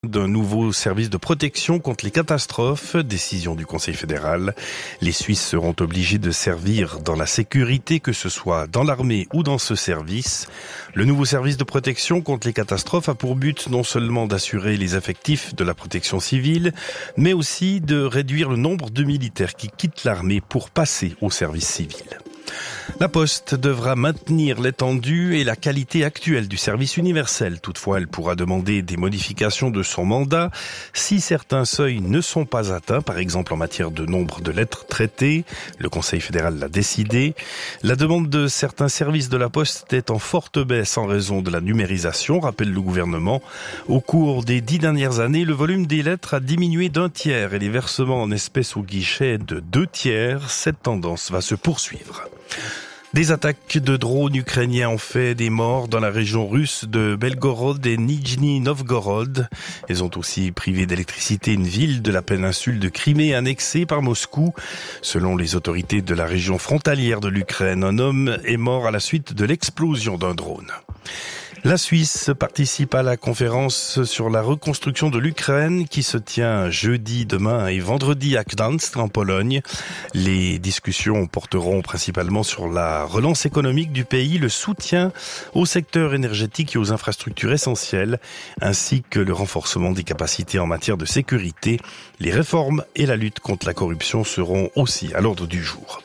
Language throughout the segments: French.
D'un nouveau service de protection contre les catastrophes, décision du Conseil fédéral. Les Suisses seront obligés de servir dans la sécurité, que ce soit dans l'armée ou dans ce service. Le nouveau service de protection contre les catastrophes a pour but non seulement d'assurer les effectifs de la protection civile, mais aussi de réduire le nombre de militaires qui quittent l'armée pour passer au service civil. La Poste devra maintenir l'étendue et la qualité actuelle du service universel. Toutefois, elle pourra demander des modifications de son mandat si certains seuils ne sont pas atteints, par exemple en matière de nombre de lettres traitées. Le Conseil fédéral l'a décidé. La demande de certains services de la Poste est en forte baisse en raison de la numérisation, rappelle le gouvernement. Au cours des 10 dernières années, le volume des lettres a diminué d'un tiers et les versements en espèces au guichet de 2 tiers. Cette tendance va se poursuivre. Des attaques de drones ukrainiens ont fait des morts dans la région russe de Belgorod et Nijni Novgorod. Elles ont aussi privé d'électricité une ville de la péninsule de Crimée annexée par Moscou. Selon les autorités de la région frontalière de l'Ukraine, un homme est mort à la suite de l'explosion d'un drone. La Suisse participe à la conférence sur la reconstruction de l'Ukraine qui se tient jeudi, demain et vendredi à Gdańsk en Pologne. Les discussions porteront principalement sur la relance économique du pays, le soutien au secteur énergétique et aux infrastructures essentielles, ainsi que le renforcement des capacités en matière de sécurité. Les réformes et la lutte contre la corruption seront aussi à l'ordre du jour.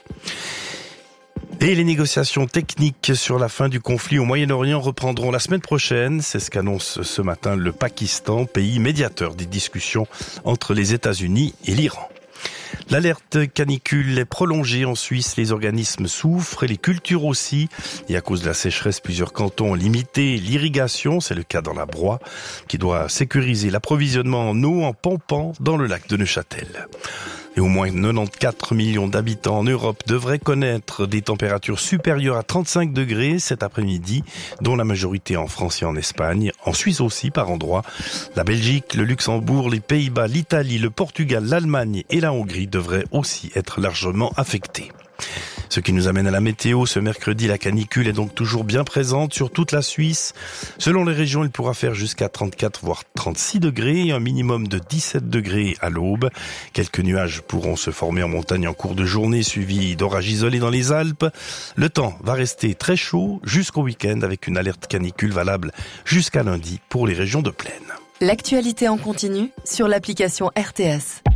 Et les négociations techniques sur la fin du conflit au Moyen-Orient reprendront la semaine prochaine. C'est ce qu'annonce ce matin le Pakistan, pays médiateur des discussions entre les États-Unis et l'Iran. L'alerte canicule est prolongée en Suisse, les organismes souffrent et les cultures aussi. Et à cause de la sécheresse, plusieurs cantons ont limité l'irrigation, c'est le cas dans la Broye, qui doit sécuriser l'approvisionnement en eau en pompant dans le lac de Neuchâtel. Et au moins 94 millions d'habitants en Europe devraient connaître des températures supérieures à 35 degrés cet après-midi, dont la majorité en France et en Espagne, en Suisse aussi par endroits. La Belgique, le Luxembourg, les Pays-Bas, l'Italie, le Portugal, l'Allemagne et la Hongrie devraient aussi être largement affectés. Ce qui nous amène à la météo. Ce mercredi, la canicule est donc toujours bien présente sur toute la Suisse. Selon les régions, il pourra faire jusqu'à 34 voire 36 degrés et un minimum de 17 degrés à l'aube. Quelques nuages pourront se former en montagne en cours de journée, suivis d'orages isolés dans les Alpes. Le temps va rester très chaud jusqu'au week-end avec une alerte canicule valable jusqu'à lundi pour les régions de plaine. L'actualité en continu sur l'application RTS.